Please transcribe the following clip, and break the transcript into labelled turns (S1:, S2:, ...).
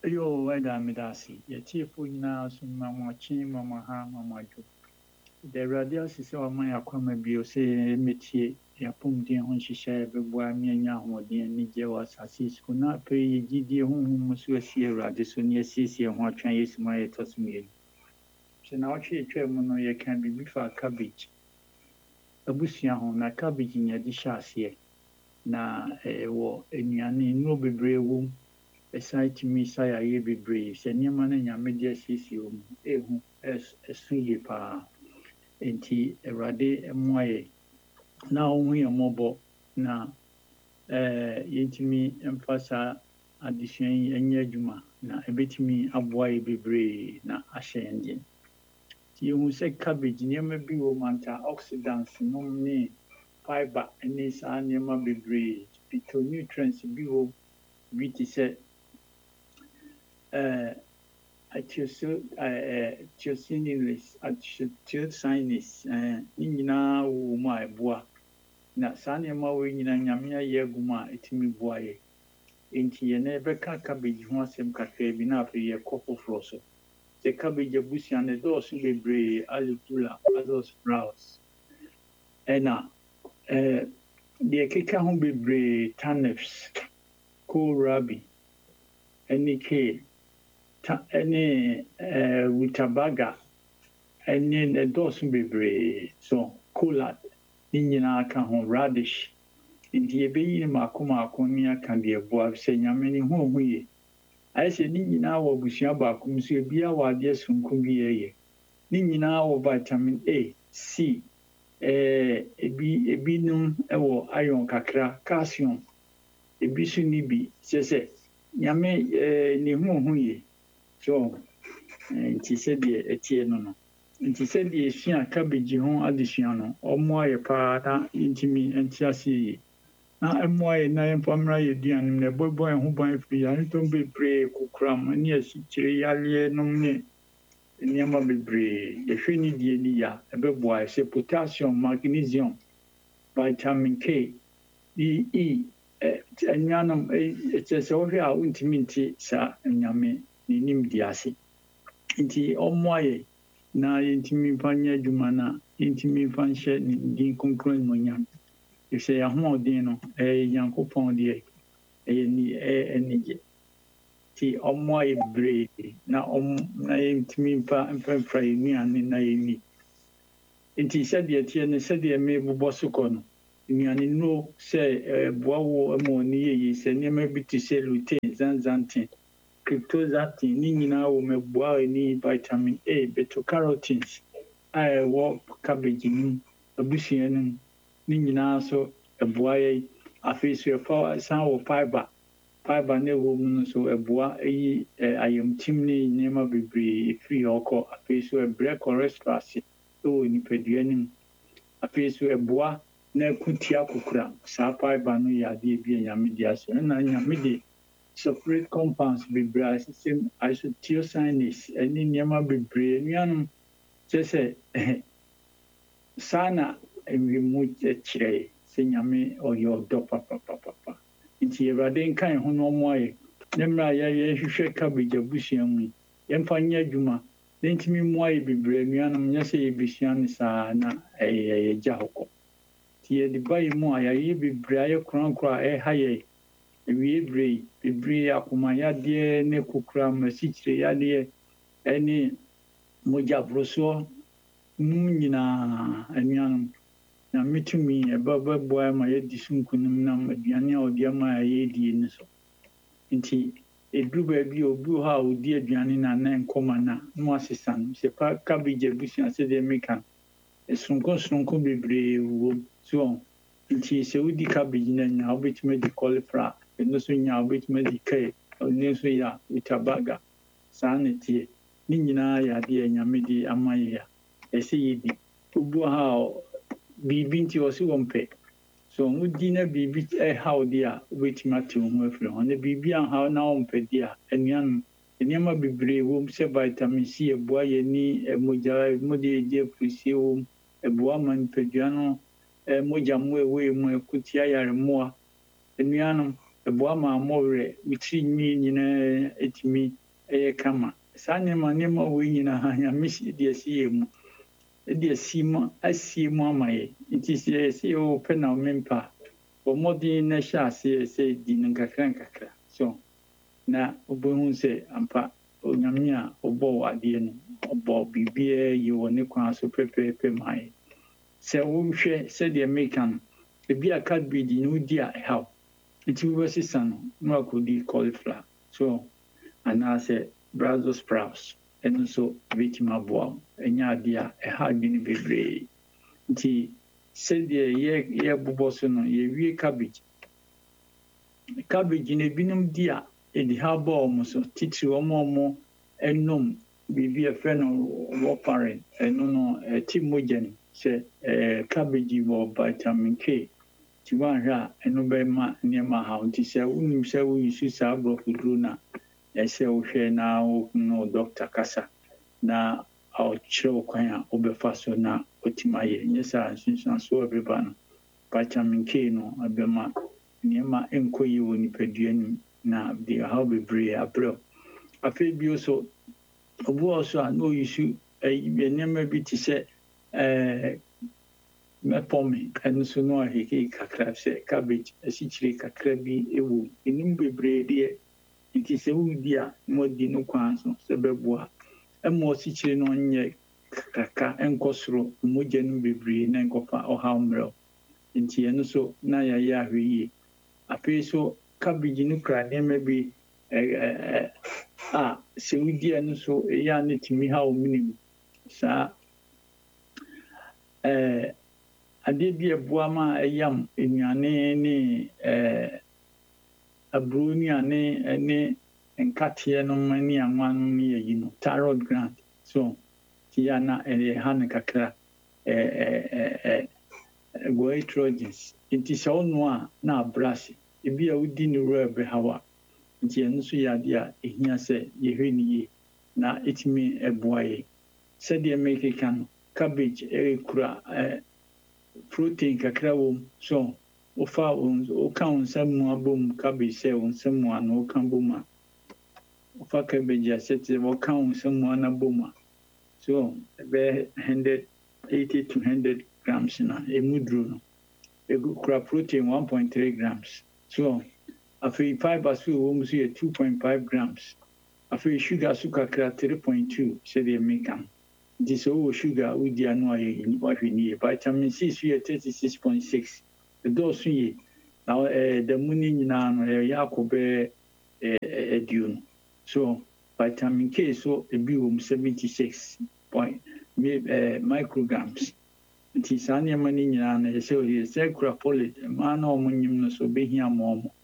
S1: Yo, weda midasi. Ye chifu ina suma mwachi mama ha mama jo. The radio sisi wa maya kwa mabio se metie ya pumdi hon shisha bebwa mienya homodien ni je wa sasis kuna pe ye gidi hon musu asi radio so ni asisi ho atwan yesu ma ye tosumie. Se na ochi etwa mu no ye kan bi fa cabbage. Abusua ho na cabbage nya di hyase na wo enuane no bebre wo aside to me say I be brave. Se niema na nyame de asisi o mu ehu esuye pa enti erade emoye na ohun ye mobo na yentimi empasa addition enye adwuma na ebetimi aboa ye bebre na ahye ende ti hu se cabbage niema bi wo manta oxidants no ne fiber eni sa niema bebre phytonutrients bi wo bi ti se Theosinus, Nina, my boy. Na Sanya Mawin and Yamia Yaguma, etimi boye. Inti ye never cabbage once him cafe enough a year couple frosso. The cabbage of bush and the doors will be brave, alipula, others browse. And now, the kika home be brave, turnips, cool rabbi, any kale. Any witabaga any the dozen bebre so collard ninyina ka ho radish ndi ebeyi makoma akonia kan de eboa se nyameni ho huye ai se ninyina wo busua ba akom so ebia wa de sunkum bi ye ninyina wo vitamin A C ebi num ewo iron kakra calcium ebi su ni bi se nyame ni ho huye so nti se de etie no nti se de esua cabbage ho adesua no omo aye pa na intimi enti ase na emo aye na empamra ye duan ne bobo ho ban firi ya nto bebre kokram ne asikyire yale no ne niam bebre ye hwini die ni ya ebeboa se potassium magnesium vitamin K D E enyanam se ohwe a untimi nti sa nyame ni nim diase nti omoye na yentimi fanya adwuma na yentimi fanhye ni din konkron monyam se ya ho odin no yankopon de ni enije ti omoye bre na yentimi mfa ni ane na yeni nti se de tie ne se de me bobɔ sokɔ no ni ane no se boawo mo ni ye se ne ma biti se lutein zanzantin cryptozanthine ni nyina wo meboa ni vitamin A beta-carotenes wo cabbage ni abusua ni nyina so eboa ye afesu fa san wo fiber ne wo mu so eboa yi ayamtim ni nyema bebre free okọ afesu ebre cholesterol so ni pedua ni afesu eboa na kutia kokura sa fiber no ya de bi nyame dia so na nyame de separate compounds bebre system isothiocyanase any niema bebre nuanum se sana we mu chire se nyame oyo do papa nti erade nkan ho no mo aye nemra ye hwehwe cabbage abusua mu yemfa nya adwuma ntimi mu aye bebre nuanum nya se yebisua ne sa na gya hokọ ti ye de bai mu aye bebre aye kronkro haye ewie bebre akoma yade ne kokura masikyire yade ene moja broso nyina anuanum na mitumi ebabeboa ma yedi sunkunum na aduane a odi ama yedi ni so nti eduba bi obu ha odi aduane na na nkoma na no asesan se pa cabbage busia se de mekan sunko bebre wo so nti se udi cabbage na nya obetime di cauliflower eno so nya obetime di kai ono so ya utabaga sanity ni nyina ya de nyame di amaye ya ese yedi obu ha bibi nti osi wompe so udi na bibi how dia obetime ati ho afiri ho na bibi an how na wompe dia enuan eniama bebre wo se vitamin C eboa ye ni moja modi je fusi wo eboa man pedua no moja mo ewe mo ekutia yare moa enuanum ɛboa ma amɔwerɛ wotiri nwi nyinaa ɛtumi ɛyɛ kama saa nneɛma wɔ nyinaa nyame de asi yɛ mu de asie mu ama yɛ nti sɛ yɛsɛ yɛwɔpɛ na mempa bɔ mmɔden na hyɛ aseɛ sɛ di no nkakra so na wobɛhu sɛ ampa onyame a ɔbɔ wɔ adeɛ no ɔbɔ biribiara yi wɔ ne kwan so pɛpɛɛpɛ ma yɛ sɛ wohwɛ sɛdeɛ meka no ebi a cabbage no wodi a ɛhaw nti wobɛsesa no na wakɔdi cauliflower so anaasɛ Brussels sprouts ɛno nso bɛtumi aboa wo ɛnyɛ adeɛ a ɛha adwene bebree nti sɛdeɛ yɛbobɔ so no yɛwie cabbage no ebinom di a ɛdi ha bɔ ɔmo so titiri ɔmo ɛnom biribi a ɛfrɛ no warfarin ɛno no ɛte mogya no sɛ cabbage wɔ vitamin K nti woanhwɛ a ɛno bɛma nneɛma haw nti sɛ wonim sɛ woyisu saa aborɔfoduro no a ɛsɛ wohwɛ na wo doctor kasa na ɔkyerɛ wo kwan a wobɛfa so na ɔtumi ayɛ nyɛ saa nsunsuansoɔ a ɛbɛba no vitamin K no ɛbɛma nneɛma nkɔ yie wɔ nipadua nim na de ɔhaw bebree abrɛ afei bio so obuɔ so a na oyisu nneɛma bi te sɛ mɛpɔme ɛno so no aheke kakra sɛ cabbage asikyire kakra bi ɛwɔ ɛnim bebree deɛ nti sɛ wodi a na wadi no kwan so sɛ bɛboa ɛma ɔsikyire no nyɛ kakra ɛnkɔ soro mogya no bebree na nkɔfa ɔhaw mmerɛw nti ɛno so na yɛayɛ ahwɛ yie afei so cabbage no kura nneɛma bi a sɛ wodi ɛno so ɛyɛ a ne tumi haw menim saa adeɛ bi ɛboa ma ɛyam nnuane ne aburo nnuane ne nkateɛ no ma ne anwa no ne yɛyi no thyroid gland so ti ya na ɛha no kakra goitrogens nti sɛ wonoa na abrase ebi a wodi ne wura bɛhaw a nti ɛno so yɛ adeɛ a ɛhia sɛ yɛhwɛ ne yie na ɛtumi ɛboa yɛ sɛdeɛ mekeka no cabbage ɛkura protein kakra wɔ mu so woka wo nsa mu abom cabbage sɛ wo nsa mu a na woka bom a wofa cabbage a sɛ te woka wo nsa mu a na bom a so ɛbɛyɛ 180 to 100 grams na ɛmu duro no ɛkura protein 1.3 grams so afei fiber so wɔ mu so yɛ 2.5 grams afei sugar so kakra 3.2 sɛdeɛ meka no nti sɛ wowɔ sugar a wodi ano a wahwɛ ne yie vitamin C so yɛ 36.6 ɛdɔɔso yie na da mu no nyinaa no ɛyɛ akɔ bɛyɛ aduonu so vitamin K so ebi wɔ mu 76 micrograms nti saa nneɛma no nyinaa no yɛsɛ kura folate maa na ɔmo nyim no so bɛhia ma ɔmo